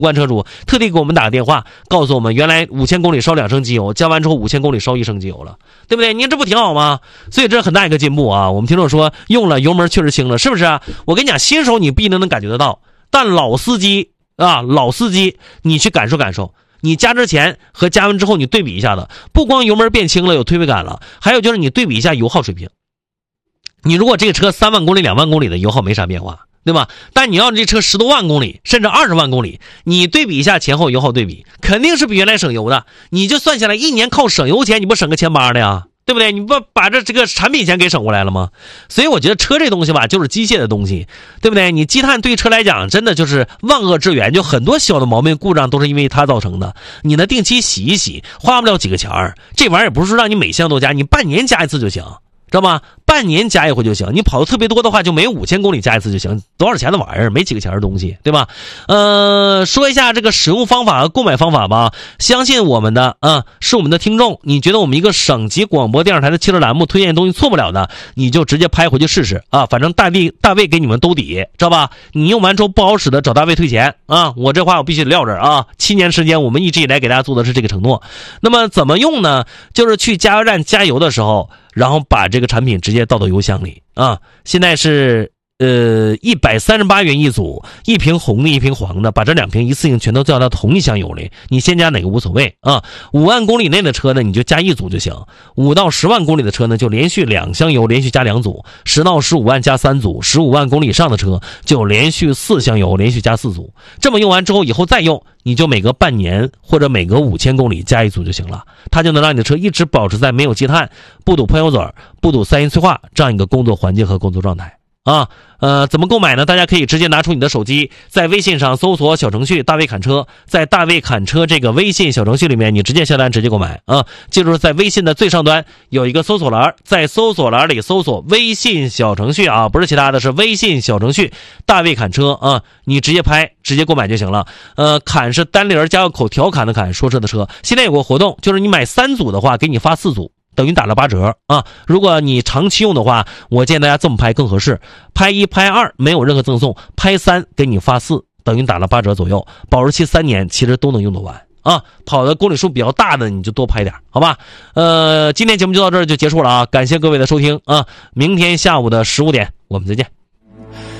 万车主特地给我们打个电话，告诉我们原来5000公里烧2升机油，加完之后5000公里烧1升机油了，对不对？你看这不挺好吗？所以这是很大一个进步啊！我们听众说用了油门确实轻了，是不是啊？我跟你讲，新手你不一定能感觉得到，但老司机你去感受感受，你加之前和加完之后你对比一下子，不光油门变轻了，有推背感了，还有就是你对比一下油耗水平。你如果这个车3万公里2万公里的油耗没啥变化，对吧？但你要这车10多万公里甚至20万公里，你对比一下前后油耗对比，肯定是比原来省油的。你就算下来1年靠省油钱，你不省个1800的呀，对不对？你不把这个产品钱给省过来了吗？所以我觉得车这东西吧，就是机械的东西，对不对？你积碳对车来讲真的就是万恶之源，就很多小的毛病故障都是因为它造成的。你呢定期洗一洗，花不了几个钱儿，这玩意儿也不是说让你每项都加，你半年加一次就行，知道吗？半年加一回就行，你跑的特别多的话，就没有5000公里加一次就行，多少钱的玩意儿，没几个钱的东西，对吧？说一下这个使用方法和购买方法吧。相信我们的是我们的听众，你觉得我们一个省级广播电视台的汽车栏目推荐东西错不了的，你就直接拍回去试试啊！反正大卫给你们兜底，知道吧？你用完之后不好使的，找大卫退钱啊！我这话我必须撂这儿啊！7年时间，我们一直以来给大家做的是这个承诺。那么怎么用呢？就是去加油站加油的时候，然后把这个产品直接倒到油箱里啊！现在是138元一组，一瓶红的一瓶黄的，把这2瓶一次性全都倒到同一箱油里，你先加哪个无所谓啊。5万公里内的车呢，你就加1组就行。5到10万公里的车呢，就连续2箱油，连续加2组。10到15万加3组，15万公里以上的车就连续4箱油，连续加4组。这么用完之后，以后再用，你就每隔半年或者每隔5000公里加1组就行了，它就能让你的车一直保持在没有积碳、不堵喷油嘴、不堵三元催化这样一个工作环境和工作状态啊。怎么购买呢？大家可以直接拿出你的手机，在微信上搜索小程序大卫侃车，在大卫侃车这个微信小程序里面，你直接下单直接购买啊。记住，在微信的最上端有一个搜索栏，在搜索栏里搜索微信小程序啊，不是其他的，是微信小程序大卫侃车啊，你直接拍直接购买就行了。侃是单立加个口调侃的侃，说车的车。现在有个活动，就是你买3组的话，给你发4组。等于打了8折啊！如果你长期用的话，我建议大家这么拍更合适。拍1拍2没有任何赠送，拍3给你发4，等于打了8折左右，保质期3年，其实都能用得完啊！跑的公里数比较大的你就多拍点，好吧？今天节目就到这儿就结束了啊！感谢各位的收听啊！明天下午的15点我们再见。